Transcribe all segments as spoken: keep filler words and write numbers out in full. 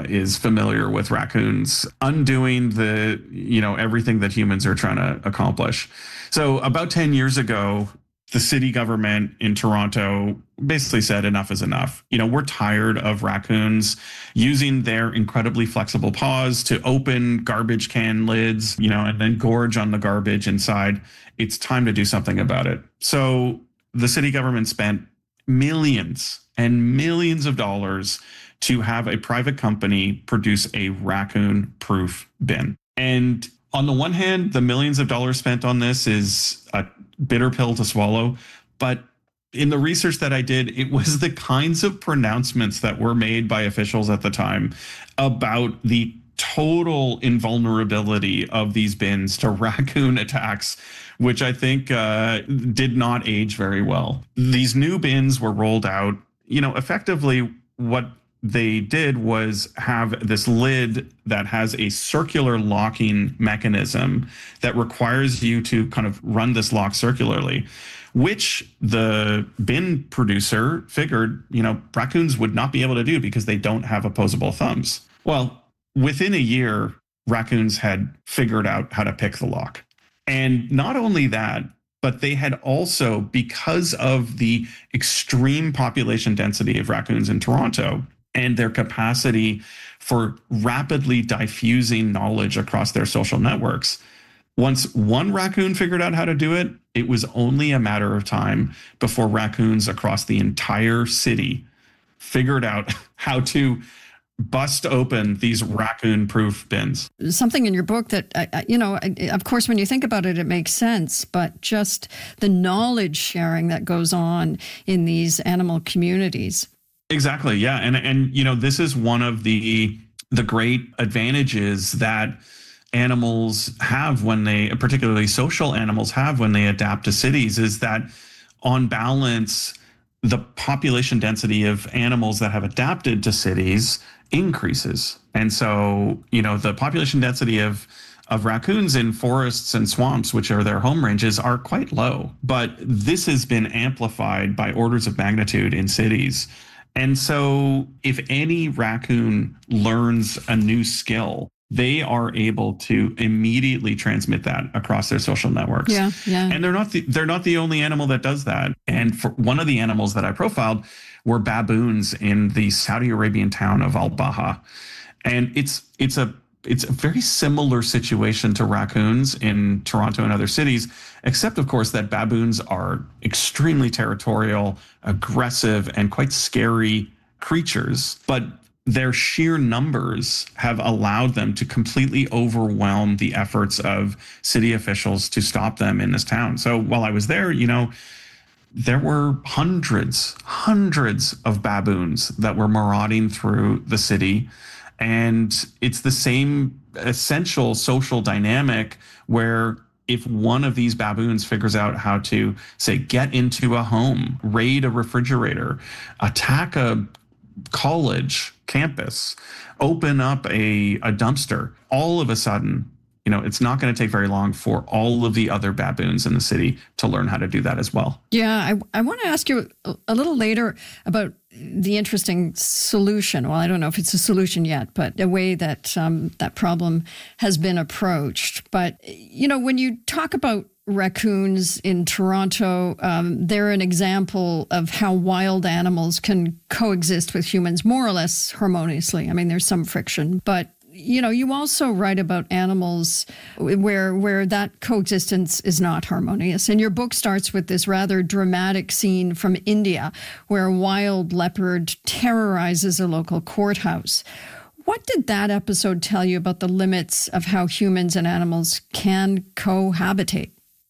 is familiar with raccoons undoing the, you know, everything that humans are trying to accomplish. So about ten years ago, the city government in Toronto basically said enough is enough. You know, we're tired of raccoons using their incredibly flexible paws to open garbage can lids, you know, and then gorge on the garbage inside. It's time to do something about it. So the city government spent millions and millions of dollars to have a private company produce a raccoon-proof bin. And on the one hand, the millions of dollars spent on this is a bitter pill to swallow. But in the research that I did, it was the kinds of pronouncements that were made by officials at the time about the total invulnerability of these bins to raccoon attacks, which I think uh, did not age very well. These new bins were rolled out. You know, effectively what they did was have this lid that has a circular locking mechanism that requires you to kind of run this lock circularly, which the bin producer figured, you know, raccoons would not be able to do because they don't have opposable thumbs. Well, within a year, raccoons had figured out how to pick the lock. And not only that, but they had also, because of the extreme population density of raccoons in Toronto and their capacity for rapidly diffusing knowledge across their social networks, once one raccoon figured out how to do it, it was only a matter of time before raccoons across the entire city figured out how to bust open these raccoon-proof bins. Something in your book that, you know, of course, when you think about it, it makes sense, but just the knowledge sharing that goes on in these animal communities. Exactly, yeah. And, and you know, this is one of the the great advantages that animals have when they, particularly social animals have when they adapt to cities, is that on balance, the population density of animals that have adapted to cities increases. And so, you know, the population density of of raccoons in forests and swamps, which are their home ranges, are quite low. But this has been amplified by orders of magnitude in cities. And so if any raccoon learns a new skill, they are able to immediately transmit that across their social networks. Yeah, yeah. And they're not the, they're not the only animal that does that. And for one of the animals that I profiled were baboons in the Saudi Arabian town of Al Baha. And it's it's a it's a very similar situation to raccoons in Toronto and other cities, except of course that baboons are extremely territorial, aggressive, and quite scary creatures. But their sheer numbers have allowed them to completely overwhelm the efforts of city officials to stop them in this town. So while I was there, you know, there were hundreds, hundreds of baboons that were marauding through the city. And it's the same essential social dynamic where if one of these baboons figures out how to, say, get into a home, raid a refrigerator, attack a college campus, open up a, a dumpster, all of a sudden, you know, it's not going to take very long for all of the other baboons in the city to learn how to do that as well. Yeah, I, I want to ask you a little later about the interesting solution. Well, I don't know if it's a solution yet, but a way that um, that problem has been approached. But, you know, when you talk about raccoons in Toronto, um, they're an example of how wild animals can coexist with humans more or less harmoniously. I mean, there's some friction, but you know, you also write about animals where where that coexistence is not harmonious. And your book starts with this rather dramatic scene from India where a wild leopard terrorizes a local courthouse. What did that episode tell you about the limits of how humans and animals can cohabitate?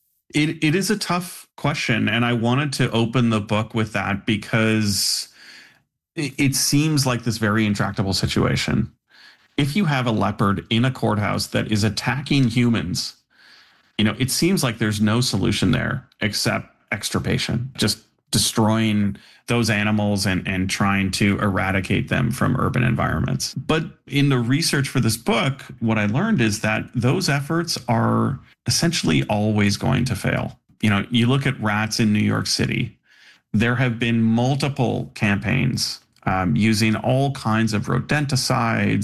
It it is a tough question, and I wanted to open the book with that because it, it seems like this very intractable situation. If you have a leopard in a courthouse that is attacking humans, you know, it seems like there's no solution there except extirpation, just destroying those animals and, and trying to eradicate them from urban environments. But in the research for this book, what I learned is that those efforts are essentially always going to fail. You know, you look at rats in New York City, there have been multiple campaigns Um, using all kinds of rodenticides